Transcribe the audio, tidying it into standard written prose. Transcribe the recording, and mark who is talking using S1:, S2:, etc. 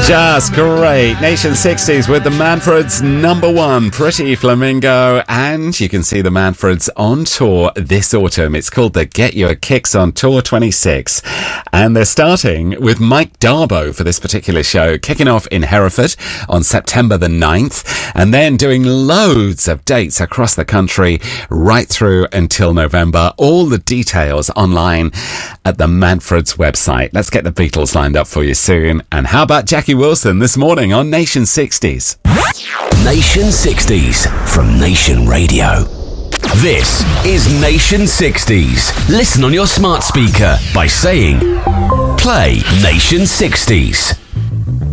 S1: Just great. Nation 60s with the Manfreds #1, Pretty Flamingo. And you can see the Manfreds on tour this autumn. It's called the Get Your Kicks on Tour 26. And they're starting with Mike Darbo for this particular show, kicking off in Hereford on September the 9th, and then doing loads of dates across the country right through until November. All the details online at the Manfreds website. Let's get the Beatles lined up for you soon. And how about Jackie Wilson this morning on Nation 60s?
S2: Nation 60s from Nation Radio. This is Nation 60s. Listen on your smart speaker by saying, play Nation 60s.